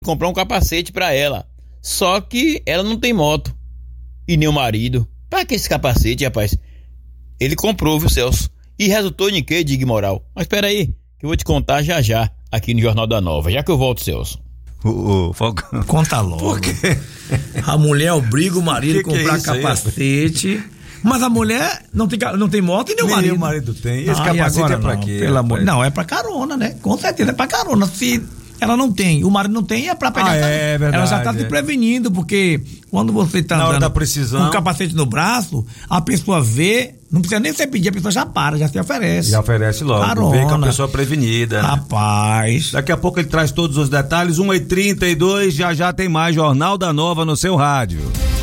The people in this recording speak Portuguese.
comprar um capacete pra ela. Só que ela não tem moto. E nem o marido. Pra que esse capacete, rapaz? Ele comprou, viu, Celso? E resultou em quê, Dig Moral? Mas espera aí, que eu vou te contar já, aqui no Jornal da Nova. Já que eu volto, Celso. Falcão. Conta logo. Por quê? A mulher obriga o marido a comprar capacete. Mas a mulher não tem moto e nem o marido. Nem o marido tem. Esse capacete é pra quê? Pelo amor. Não, é pra carona, né? Com certeza é pra carona. Se ela não tem, o marido não tem, é pra pegar. É verdade. Ela já tá se prevenindo, porque quando você tá andando com o capacete no braço, a pessoa vê, não precisa nem você pedir, a pessoa já para, já se oferece. Já oferece logo. Carona. Vê com a pessoa prevenida. Rapaz. Daqui a pouco ele traz todos os detalhes. 1h32, já tem mais Jornal da Nova no seu rádio.